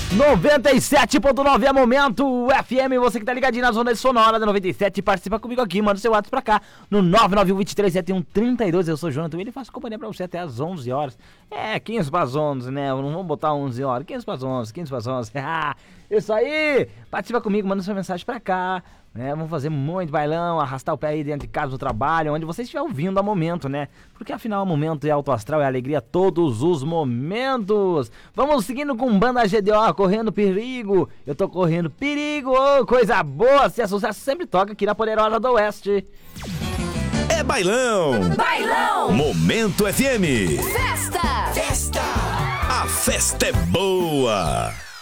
97.9 é Momento FM, você que tá ligadinho na zona sonora da 97, participa comigo aqui, manda seu WhatsApp pra cá no 991237132. Eu sou o Jonathan, ele faz companhia pra você até às 11 horas. 15 para as 11, né? Não vamos botar 11 horas, 15 para as 11, 15 para as 11. Isso aí! Participa comigo, manda sua mensagem pra cá. Vamos fazer muito bailão, arrastar o pé aí dentro de casa, do trabalho, onde você estiver ouvindo a momento, né? Porque afinal, o momento é alto astral, é alegria todos os momentos. Vamos seguindo com Banda GDO, Correndo Perigo. Eu tô correndo perigo, coisa boa. Se é sucesso, sempre toca aqui na Poderosa do Oeste. É bailão! Bailão! Momento FM! Festa! A festa é boa!